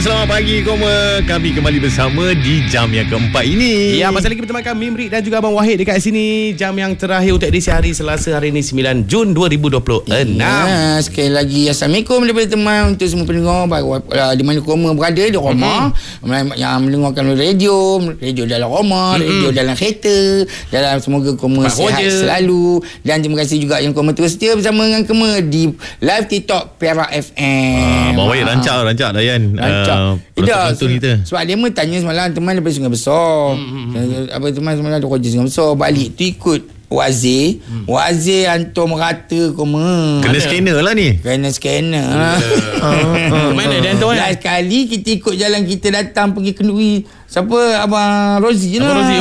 Selamat pagi Koma. Kami kembali bersama di jam yang keempat ini. Ya, masa lagi bertemankan Mimrik dan juga Abang Wahid dekat sini. Jam yang terakhir untuk edisi hari Selasa hari ini 9 Jun 2026. Ya, sekali lagi Assalamualaikum daripada teman untuk semua pendengar di mana Koma berada di rumah, yang mendengarkan radio dalam rumah, radio dalam kereta, dalam semoga Koma sihat selalu. Dan terima kasih juga yang Koma terus setia bersama dengan Koma di live TikTok Perak FM. Abang Wahid rancak Dayan. Sebab dia tanya semalam teman daripada Sungai Besar. Teman semalam ada kerja Sungai Besar, balik tu ikut Wazir hantar merata Koma. Kena scanner lah ni. Kena scanner lah. Mana dia hantar? Last kali kita ikut jalan kita datang pergi Kenduri. Siapa? Abang Rozi lah. Abang Rozi.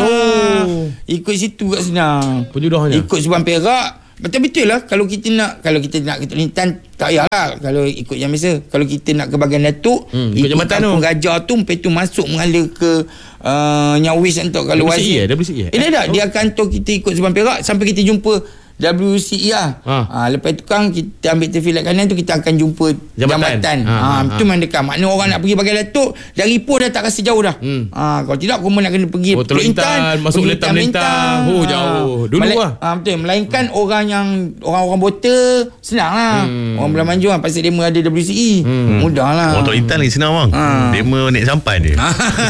Ikut situ kat sana. Penjudahnya. Ikut Subang Perak. Betul-betul lah. Kalau kita nak ke Kelantan, tak payahlah kalau ikut yang biasa. Kalau kita nak ke bahagian Datuk, ikut Kampung Gajah tu, lepas tu masuk mengalir ke Nyawis untuk kalau Wazir. WCE? Dia akan hantar kita ikut Subang Perak sampai kita jumpa WCE lah. Lepas tu kan kita ambil terfilat kanan tu, kita akan jumpa jambatan. Itu memang dekat. Makna orang nak pergi bahagian Datuk dari Ipoh dah tak rasa jauh dah. Kalau tidak Koma nak kena pergi Teluk Intan, masuk Lentang. Jauh dulu lah. Betul. Melainkan orang bota senang lah. Orang Belah Manjung lah, pasal demo ada WCE. Mudah lah. Orang Teluk Intan lagi senang bang. Demo naik sampan dia.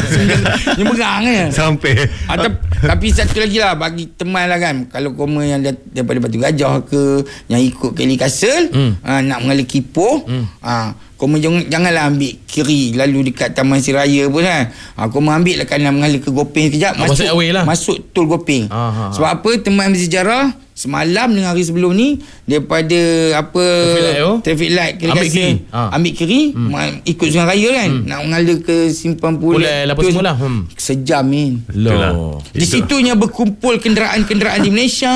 Dia berang je Sampai. Tapi satu lagi lah bagi teman lah kan, kalau Koma yang daripada Batu Gajah ke, yang ikut Kelly Castle, nak mengalir Ipoh, Koma janganlah ambil kiri lalu dekat Taman Siraya pun kan. Koma ambil lah kanan mengalir ke Gopeng sekejap, masuk tol Gopeng. Sebab apa? Teman bersejarah semalam dengan hari sebelum ni daripada traffic light ambil kiri ikut Sungai Raya kan, nak mengalir ke Simpang Pulai sejam ni. Di situnya berkumpul kenderaan-kenderaan di Malaysia,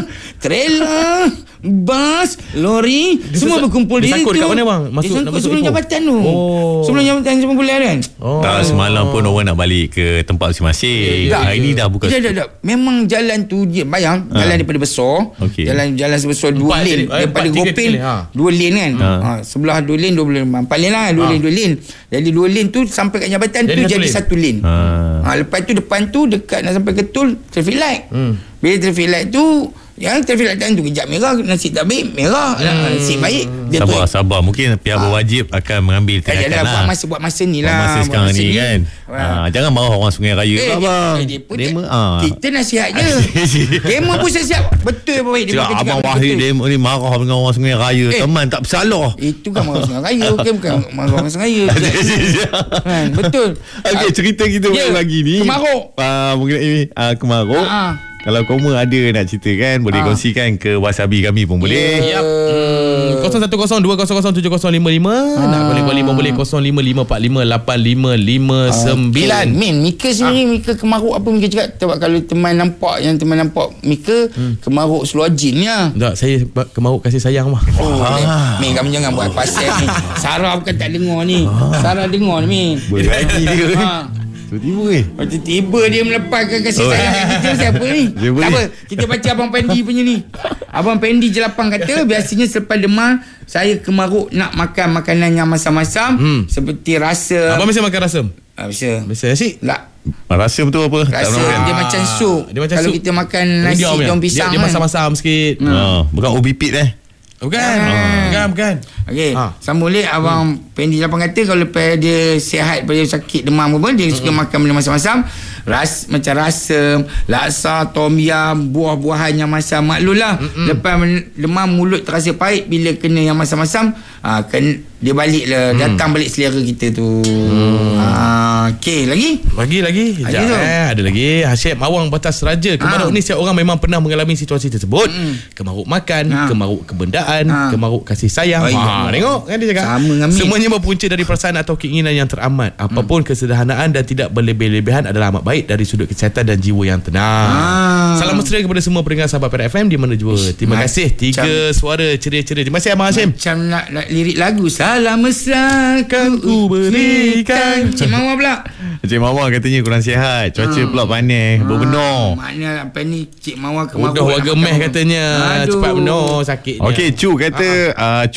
trailer, bas, lori, semua berkumpul di situ. Kat mana bang? Sebelum jabatan tu. Sebelum jabatan Simpang Pulai kan. Tak, semalam pun orang nak balik ke tempat masing-masing. Hari ni dah buka. Tak. Memang jalan tu dia bayang, jalan daripada besar. Jalan sebesar 2 lane daripada Gopeng, 2 lane kan. Sebelah 2 lane 25. 4 lane lah, 2 lane. Jadi 2 lane tu sampai kat jabatan tu jadi 1 lane. Lepas tu depan tu dekat nak sampai ke tol traffic light. Bila traffic light tu, yang traffic light tu kejap merah, nasib tak baik merah, nasib baik dia sabar. Mungkin pihak berwajib akan mengambil tindakan lah. Buat masa ni lah. Masa sekarang ni kan. Jangan marah orang Sungai Raya bang. Kita nasihat je. Demo pun siap. Betul apa baik. Abang Wahid demo ni marah dengan orang Sungai Raya. Teman tak bersalah. Itu kan marah Sungai Raya. Bukan marah orang Sungai Raya. Betul. Okey, cerita kita pagi ni Kemaruk. Mengenai Kemaruk. Kalau Koma ada nak cerita kan, boleh kongsikan ke Wasabi kami pun boleh. 0102007055. Nak boleh boleh 0555458559. Min, Mika sendiri, Mika Kemaruk apa Mika cakap? Sebab kalau teman nampak Mika Kemaruk seluar jin ya. Tak, saya Kemaruk kasih sayang mah. Min, kamu jangan buat pasal ni. Sarah bukan tak dengar ni. Sarah dengar ni, Min. Boleh lagi dia. Tiba-tiba dia melepaskan kasih sayang kat kita. Siapa ni? Tak apa, kita baca Abang Pendi punya ni. Abang Pendi Jelapang kata, biasanya selepas demam saya Kemaruk nak makan makanan yang masam-masam, seperti rasam. Abang biasa makan rasam? Biasa nasi? Tak. Rasam tu apa? Rasam dia macam sup. Kalau kita makan nasi daun pisang dia masam-masam sikit. Bukan ubi pit Bukan. Okey, sambung balik Abang Pendi Jelapang kata kalau lepas dia sihat, pada sakit demam apa, dia suka makan benda masam-masam, macam rasam, laksa, tom yam, buah-buahan yang masam. Maklum lah, lepas demam mulut terasa pahit, bila kena yang masam-masam, dia balik lah, datang balik selera kita tu. Okey, lagi? Ada lagi. Hasyim Mawang Batas Raja. Kemaruk ni setiap orang memang pernah mengalami situasi tersebut. Kemaruk makan, kemaruk kebendaan, kemaruk kasih sayang. Tengok kan dia cakap. Semuanya berpunca dari perasaan atau keinginan yang teramat. Apapun kesederhanaan dan tidak berlebih-lebihan adalah amat baik dari sudut kesihatan dan jiwa yang tenang. Salam mesra kepada semua pendengar sahabat Perak FM di mana jua. Terima kasih. 3 suara ceria-ceria. Terima kasih Abang Hasyim. Macam nak lirik lagu. Salam mesra ku berikan. Cik Mawar pula. Cik Mawar katanya kurang sihat. Cuaca pula panas. Berbenar. Maknanya apa ni Cik Mawar Kemaruk. Udah warga meh katanya. Cepat benar sakit. Okey, Cu kata Cu sekarang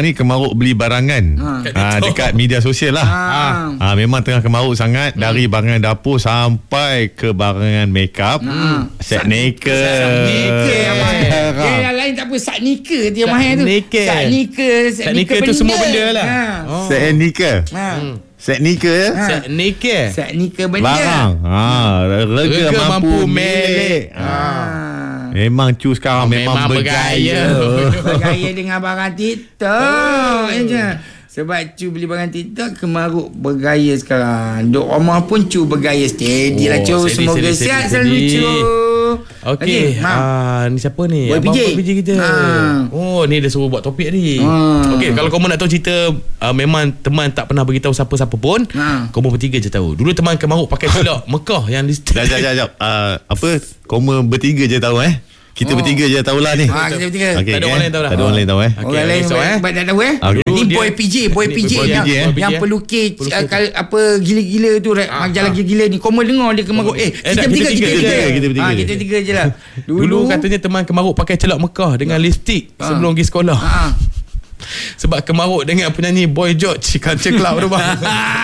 ni kemaruk beli barangan dekat media sosial lah. Memang tengah kemaruk sangat, dari barangan dapur sampai ke barangan makeup, set naked. Yang lain tak apa, set naked dia mahal tu. Set naked tu semua benda lah. Set naked. Set nikah. Set nikah benda. Barang. Rega mampu milik. Memang cu sekarang memang bergaya. Bergaya dengan barang TikTok je. Sebab cu beli barang TikTok, kemaruk bergaya sekarang. Duk rumah pun cu bergaya. Steady lah cu. Semoga sihat selalu cu. Okey, ni siapa ni? Boy PJ kita. Ni dia suruh buat topik ni. Okey, kalau kamu nak tahu cerita memang teman tak pernah beritahu siapa-siapa pun, kamu bertiga je tahu. Dulu teman kemaruk pakai celak Mekah yang di Jap. Kamu bertiga je tahu Kita bertiga je tahulah ni. Kita bertiga. Okay, tak ada orang lain tahu lah. Tak ada orang lain tahu Orang lain tak tahu Ni Boy PJ yang pelukis apa gila-gila tu, majalah gila-gila ni. Kau dengar dia kemaruk. Kita bertiga je lah. Dulu katanya teman kemaruk pakai celak Mekah dengan lipstick sebelum pergi sekolah. Sebab kemaruk dengan penyanyi Boy George Culture Club tu bang.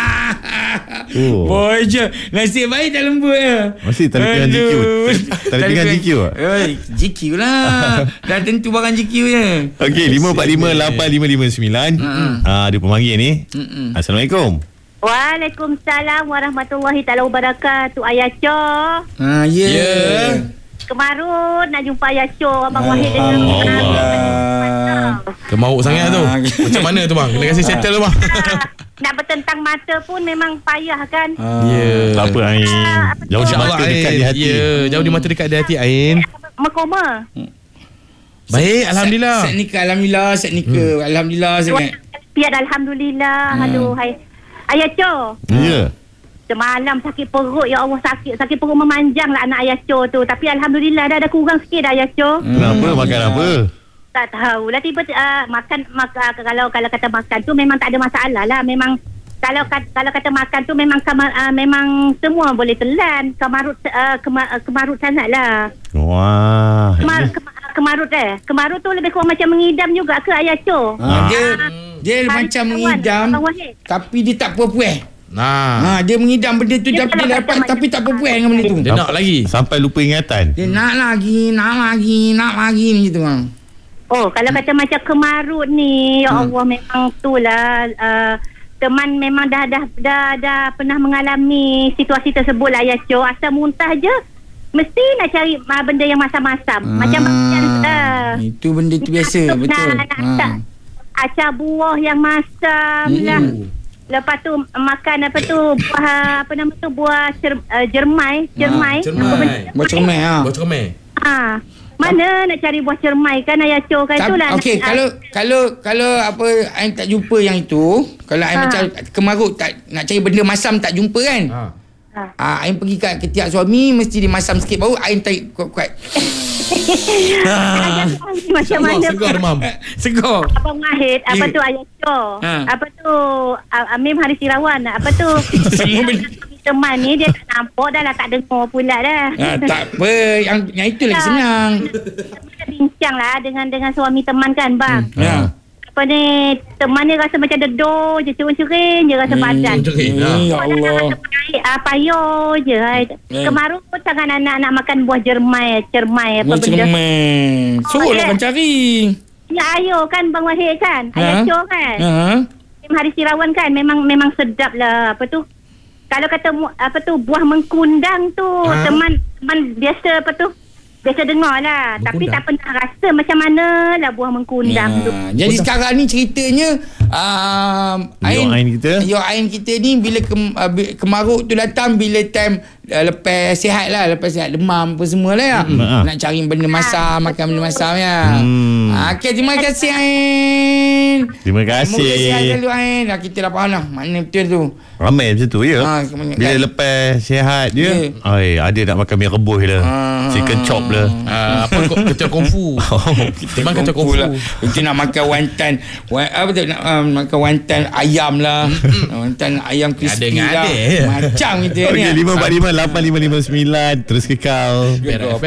Boy je. Nasib baik tak lembut ya. Masih tali dengan GQ. Tali dengan GQ tak? GQ lah. Dah tentu barang GQ je. Okey, 5458559. Ada pemanggil ni. Assalamualaikum. Waalaikumsalam warahmatullahi taala wabarakatuh. Ayah Cho. Ya. Kemarut nak jumpa Ayah Cho, Abang Wahid dengan kemaruk sangat tu. Macam mana tu bang? Kena kasi settle tu bang. Nak bertentang mata pun memang payah kan. Tak apa Ain. Jauh di mata dekat di hati. Jauh di mata dekat di hati Ain. Mekoma. Baik, alhamdulillah. Set nikah alhamdulillah, alhamdulillah sangat. Piat alhamdulillah. Aduh hai. Ayah Cho. Ya. Semalam sakit perut, ya Allah, sakit perut memanjang lah anak Ayah Cho tu. Tapi alhamdulillah dah ada kurang sikit dah Ayah Cho. Kenapa? Makan apa? Tak tahulah, makan kalau kata makan tu memang tak ada masalah lah. Memang kalau kata makan tu memang memang semua boleh telan. Kemarut sangatlah. Wah. Kemarut tu lebih kurang macam mengidam juga ke Ayah Cho? Dia macam mengidam tapi dia tak puas-puas. Dia mengidam benda tu, dia dapat tapi tak puas dengan benda tu. Dia nak lagi sampai lupa ingatan. Dia nak lagi macam tu bang. Kalau kata macam kemarut ni, ya Allah, memang itulah teman memang dah pernah mengalami situasi tersebut lah Ayah Cho. Asal muntah je mesti nak cari benda yang masam-masam. Macam itu benda tu biasa, betul. Acar buah yang masam lah. Lepas tu makan buah jermai. Buah cermai. Mana nak cari buah cermai kan Ayah Cho kan itulah. Okey, kalau apa Ain tak jumpa yang itu, kalau Ain macam kemaruk tak nak cari benda masam tak jumpa kan? Ain pergi kat ketiak suami, mesti dia masam sikit baru Ain tarik kuat-kuat. Macam mana segar mam. Segar. Abang Wahid, apa tu Ayah Cho? Apa tu Amim Haris Irawan, apa tu? Teman ni dia tak nampak dah lah, tak dengar pula dah. Tak apa, yang itu lagi senang. Kita bincang lah dengan suami teman kan bang. Apa ni, teman ni rasa macam dedo je, cering-cering je rasa badan. Ya Allah. Payah je. Kemaruk pun sangat anak makan buah cermai apa buah benda. Cermai. Suruhlah kan cari. Ya ayo kan Bang Wahid kan. Ayah Cho kan. Haris Irawan kan memang sedap lah. Apa tu? Kalau kata buah mengkundang tu, teman biasa biasa dengar lah. Tapi tak pernah rasa macam mana lah buah mengkundang tu. Jadi sekarang ni ceritanya Ain kita ni bila kemaruk tu datang, bila time lepas sihat demam apa semua lah ya. Nak cari benda masam, makan benda masam ya. Okay, terima kasih Ain. Terima kasih. Terima kasih selalu Ain. Kita dah faham lah makna betul tu. Ramai macam tu ya. Bila lepas sihat dia, ada nak makan mi rebus lah. Chicken chop lah. Apa kecil kungfu. Memang kecil kungfu lah. Kita nak makan wantan. Apa tu nak makan wantan ayam lah. Wantan ayam crispy lah. Macam kita ni. Okey, 5458559 terus kekal.